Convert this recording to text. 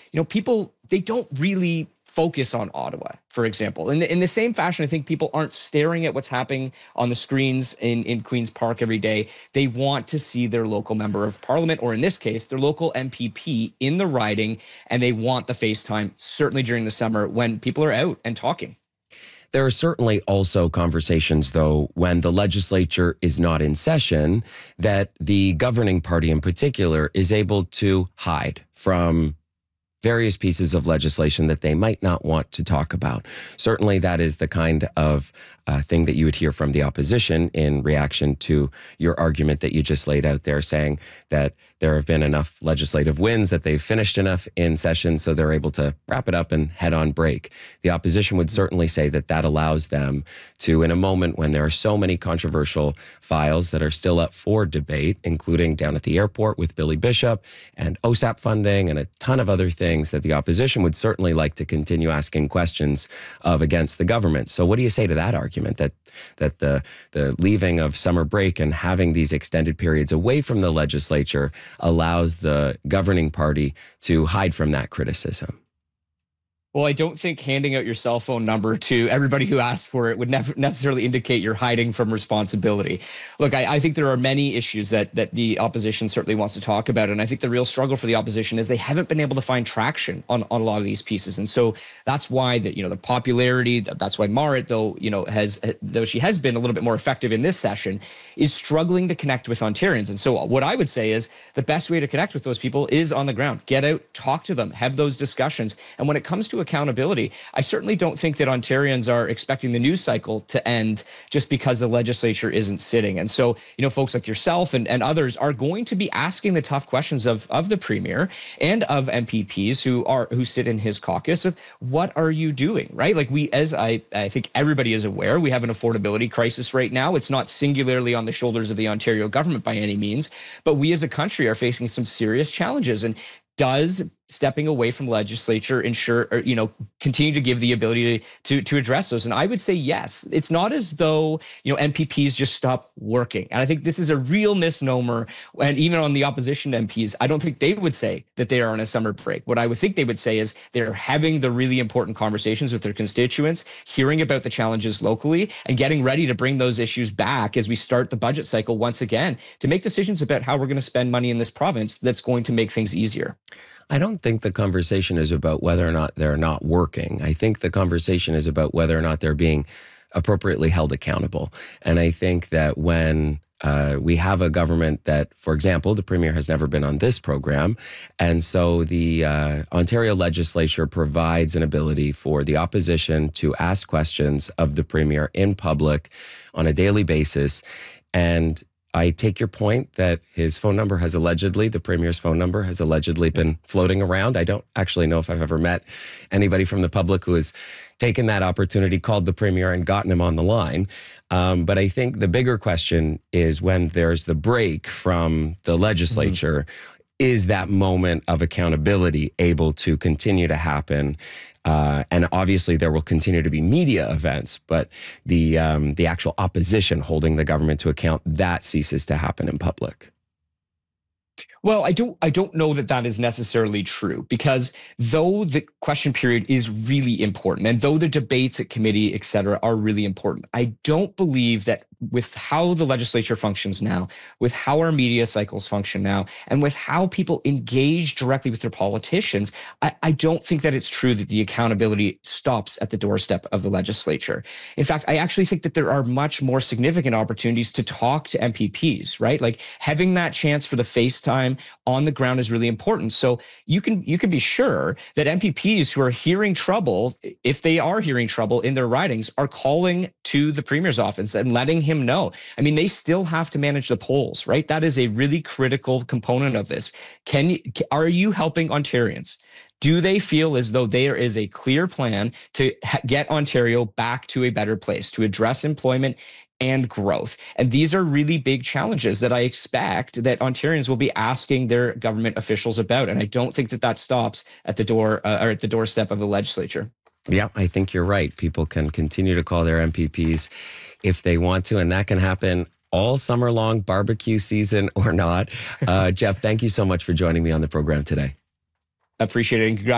people, they don't really focus on Ottawa, for example. In the same fashion, I think people aren't staring at what's happening on the screens in Queen's Park every day. They want to see their local member of parliament, or in this case, their local MPP in the riding, and they want the FaceTime, certainly during the summer when people are out and talking. There are certainly also conversations, though, when the legislature is not in session, that the governing party in particular is able to hide from various pieces of legislation that they might not want to talk about. Certainly that is the kind of thing that you would hear from the opposition in reaction to your argument that you just laid out there, saying that there have been enough legislative wins that they've finished enough in session so they're able to wrap it up and head on break. The opposition would certainly say that that allows them to, in a moment when there are so many controversial files that are still up for debate, including down at the airport with Billy Bishop and OSAP funding and a ton of other things, that the opposition would certainly like to continue asking questions of against the government. So what do you say to that argument, that the leaving of summer break and having these extended periods away from the legislature allows the governing party to hide from that criticism? Well, I don't think handing out your cell phone number to everybody who asks for it would never necessarily indicate you're hiding from responsibility. Look, I think there are many issues that the opposition certainly wants to talk about. And I think the real struggle for the opposition is they haven't been able to find traction on a lot of these pieces. And so that's why the popularity, that's why Marit, though she has been a little bit more effective in this session, is struggling to connect with Ontarians. And so what I would say is the best way to connect with those people is on the ground. Get out, talk to them, have those discussions. And when it comes to accountability, I certainly don't think that Ontarians are expecting the news cycle to end just because the legislature isn't sitting. And so, folks like yourself and others are going to be asking the tough questions of the Premier and of MPPs who sit in his caucus of what are you doing, right? Like I think everybody is aware, we have an affordability crisis right now. It's not singularly on the shoulders of the Ontario government by any means, but we as a country are facing some serious challenges. And does stepping away from legislature ensure, or, continue to give the ability to address those? And I would say yes. It's not as though, MPPs just stop working. And I think this is a real misnomer. And even on the opposition MPs, I don't think they would say that they are on a summer break. What I would think they would say is they're having the really important conversations with their constituents, hearing about the challenges locally, and getting ready to bring those issues back as we start the budget cycle once again to make decisions about how we're going to spend money in this province that's going to make things easier. I don't think the conversation is about whether or not they're not working. I think the conversation is about whether or not they're being appropriately held accountable. And I think that when we have a government that, for example, the Premier has never been on this program, and so the Ontario legislature provides an ability for the opposition to ask questions of the Premier in public on a daily basis. And I take your point that his phone number has allegedly, the Premier's phone number has allegedly been floating around. I don't actually know if I've ever met anybody from the public who has taken that opportunity, called the Premier and gotten him on the line. But I think the bigger question is when there's the break from the legislature, is that moment of accountability able to continue to happen? And obviously there will continue to be media events, but the actual opposition holding the government to account, that ceases to happen in public. Well, I don't know that is necessarily true, because though the question period is really important, and though the debates at committee, et cetera, are really important, I don't believe that with how the legislature functions now, with how our media cycles function now, and with how people engage directly with their politicians, I don't think that it's true that the accountability stops at the doorstep of the legislature. In fact, I actually think that there are much more significant opportunities to talk to MPPs, right? Like having that chance for the FaceTime on the ground is really important. So you can be sure that MPPs who are hearing trouble, if they are hearing trouble in their ridings, are calling to the Premier's office and letting him know. I mean, they still have to manage the polls, right? That is a really critical component of this. Are you helping Ontarians? Do they feel as though there is a clear plan to get Ontario back to a better place, to address employment and growth? And these are really big challenges that I expect that Ontarians will be asking their government officials about. And I don't think that stops at the door or at the doorstep of the legislature. Yeah, I think you're right. People can continue to call their MPPs if they want to, and that can happen all summer long, barbecue season or not. Jeff, thank you so much for joining me on the program today. Appreciate it. And